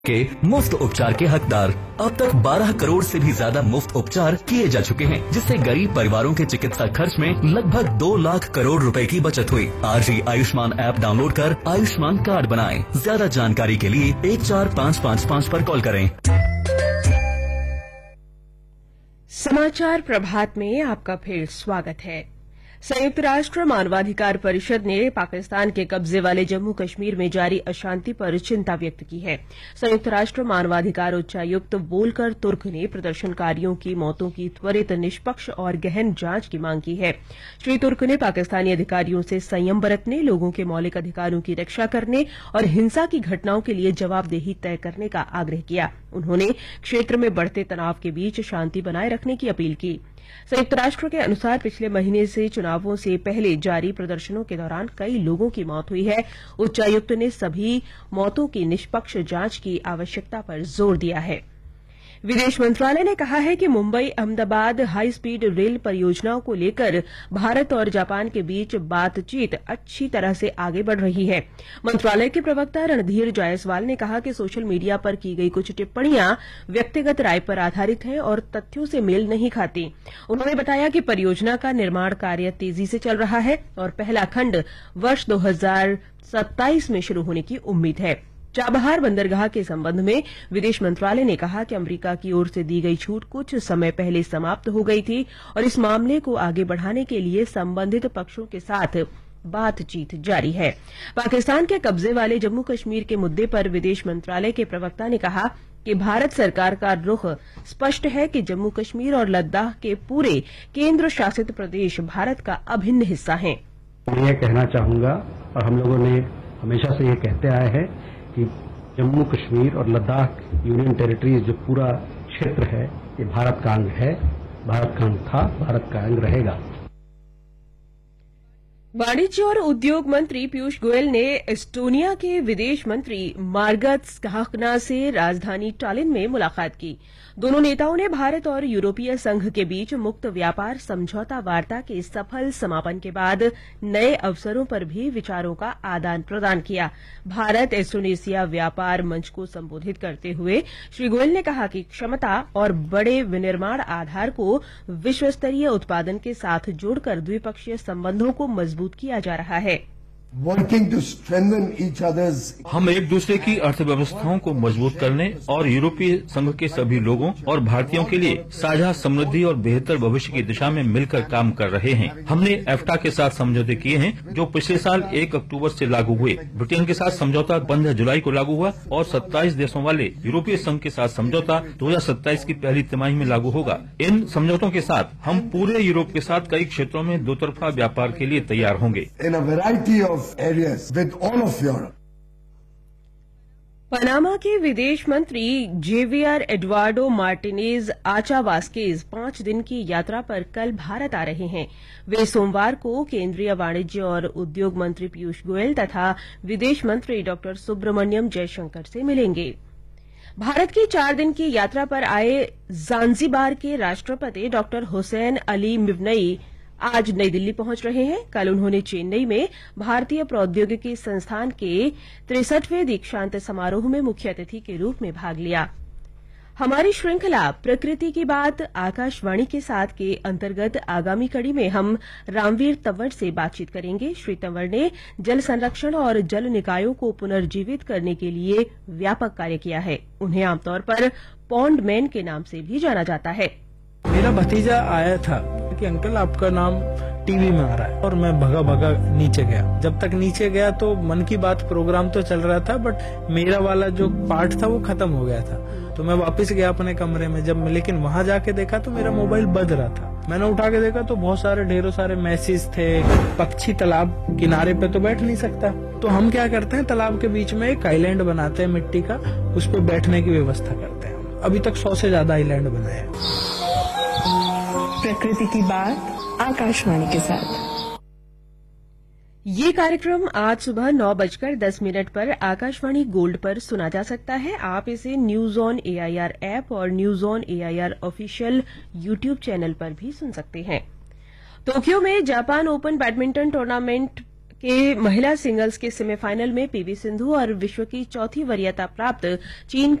के मुफ्त उपचार के हकदार। अब तक 12 करोड़ से भी ज्यादा मुफ्त उपचार किए जा चुके हैं, जिससे गरीब परिवारों के चिकित्सा खर्च में लगभग 2 लाख करोड़ रुपए की बचत हुई। आज ही आयुष्मान ऐप डाउनलोड कर आयुष्मान कार्ड बनाएं। ज्यादा जानकारी के लिए 14555 पर कॉल करें। समाचार प्रभात में आपका फिर स्वागत है। संयुक्त राष्ट्र मानवाधिकार परिषद ने पाकिस्तान के कब्जे वाले जम्मू कश्मीर में जारी अशांति पर चिंता व्यक्त की है। संयुक्त राष्ट्र मानवाधिकार उच्चायुक्त वोल्कर तुर्क ने प्रदर्शनकारियों की मौतों की त्वरित, निष्पक्ष और गहन जांच की मांग की है। श्री तुर्क ने पाकिस्तानी अधिकारियों से संयम बरतने, लोगों के मौलिक अधिकारों की रक्षा करने और हिंसा की घटनाओं के लिए जवाबदेही तय करने का आग्रह किया। उन्होंने क्षेत्र में बढ़ते तनाव के बीच शांति बनाए रखने की अपील की। संयुक्त राष्ट्र के अनुसार पिछले महीने से चुनावों से पहले जारी प्रदर्शनों के दौरान कई लोगों की मौत हुई है। उच्चायुक्त ने सभी मौतों की निष्पक्ष जांच की आवश्यकता पर जोर दिया है। विदेश मंत्रालय ने कहा है कि Mumbai Ahmedabad high speed rail परियोजनाओं को लेकर भारत और जापान के बीच बातचीत अच्छी तरह से आगे बढ़ रही है। मंत्रालय के प्रवक्ता रणधीर जायसवाल ने कहा कि सोशल मीडिया पर की गई कुछ टिप्पणियां व्यक्तिगत राय पर आधारित हैं और तथ्यों से मेल नहीं खाती। उन्होंने बताया कि परियोजना का निर्माण कार्य तेजी से चल रहा है और पहला खंड वर्ष 2027 में शुरू होने की उम्मीद है। चाबहार बंदरगाह के संबंध में विदेश मंत्रालय ने कहा कि अमेरिका की ओर से दी गई छूट कुछ समय पहले समाप्त हो गई थी और इस मामले को आगे बढ़ाने के लिए संबंधित पक्षों के साथ बातचीत जारी है। पाकिस्तान के कब्जे वाले जम्मू कश्मीर के मुद्दे पर विदेश मंत्रालय के प्रवक्ता ने कहा कि भारत सरकार का रुख स्पष्ट है कि जम्मू कश्मीर और लद्दाख के पूरे केंद्र शासित प्रदेश भारत का अभिन्न हिस्सा हैं। मैं ये कहना चाहूंगा और हम लोगों ने हमेशा से ये कहते आए हैं कि जम्मू कश्मीर और लद्दाख यूनियन टेरिटरीज जो पूरा क्षेत्र है ये भारत का अंग है, भारत का अंग था, भारत का अंग रहेगा। वाणिज्य और उद्योग मंत्री पीयूष गोयल ने एस्टोनिया के विदेश मंत्री मार्गत स्काहकना से राजधानी टालिन में मुलाकात की। दोनों नेताओं ने भारत और यूरोपीय संघ के बीच मुक्त व्यापार समझौता वार्ता के सफल समापन के बाद नए अवसरों पर भी विचारों का आदान प्रदान किया। भारत एस्टोनेशिया व्यापार मंच को संबोधित करते हुए श्री गोयल ने कहा कि क्षमता और बड़े विनिर्माण आधार को विश्वस्तरीय उत्पादन के साथ जोड़कर द्विपक्षीय संबंधों को मजबूत किया जा रहा है। हम एक दूसरे की अर्थव्यवस्थाओं को मजबूत करने और यूरोपीय संघ के सभी लोगों और भारतीयों के लिए साझा समृद्धि और बेहतर भविष्य की दिशा में मिलकर काम कर रहे हैं। हमने एफ्टा के साथ समझौते किए हैं जो पिछले साल 1 अक्टूबर से लागू हुए। ब्रिटेन के साथ समझौता 15 जुलाई को लागू हुआ और 27 देशों वाले यूरोपीय संघ के साथ समझौता 2027 की पहली तिमाही में लागू होगा। इन समझौतों के साथ हम पूरे यूरोप के साथ कई क्षेत्रों में दोतरफा व्यापार के लिए तैयार होंगे। पनामा के विदेश मंत्री जेवियर एडवार्डो मार्टिनेज आचा वास्केज 5 दिन की यात्रा पर कल भारत आ रहे हैं। वे सोमवार को केंद्रीय वाणिज्य और उद्योग मंत्री पीयूष गोयल तथा विदेश मंत्री डॉ सुब्रमण्यम जयशंकर से मिलेंगे। भारत की 4 दिन की यात्रा पर आए ज़ांज़ीबार के राष्ट्रपति डॉ हुसैन अली मिवनई आज नई दिल्ली पहुंच रहे हैं। कल उन्होंने चेन्नई में भारतीय प्रौद्योगिकी संस्थान के 63वें दीक्षांत समारोह में मुख्य अतिथि के रूप में भाग लिया। हमारी श्रृंखला प्रकृति की बात आकाशवाणी के साथ के अंतर्गत आगामी कड़ी में हम रामवीर तंवर से बातचीत करेंगे। श्री तंवर ने जल संरक्षण और जल निकायों को पुनर्जीवित करने के लिए व्यापक कार्य किया है। उन्हें आमतौर पर पॉन्ड मैन के नाम से भी जाना जाता है। मेरा भतीजा आया था कि अंकल आपका नाम टीवी में आ रहा है और मैं भगा भगा नीचे गया। जब तक नीचे गया तो मन की बात प्रोग्राम तो चल रहा था बट मेरा वाला जो पार्ट था वो खत्म हो गया था। तो मैं वापस गया अपने कमरे में लेकिन वहां जाके देखा तो मेरा मोबाइल बज रहा था। मैंने उठा के देखा तो बहुत सारे ढेरों सारे मैसेज थे। पक्षी तालाब किनारे पे तो बैठ नहीं सकता, तो हम क्या करते हैं तालाब के बीच में एक आइलैंड बनाते हैं मिट्टी का, उस पर बैठने की व्यवस्था करते हैं। अभी तक 100 से ज्यादा आइलैंड बनाए हैं। प्रकृति की बात आकाशवाणी के साथ। ये कार्यक्रम आज सुबह 9:10 पर आकाशवाणी गोल्ड पर सुना जा सकता है। आप इसे न्यूज ऑन एआईआर ऐप और news on AIR official YouTube channel पर भी सुन सकते हैं। टोक्यो में जापान ओपन बैडमिंटन टूर्नामेंट के महिला सिंगल्स के सेमीफाइनल में पीवी सिंधु और विश्व की चौथी वरीयता प्राप्त चीन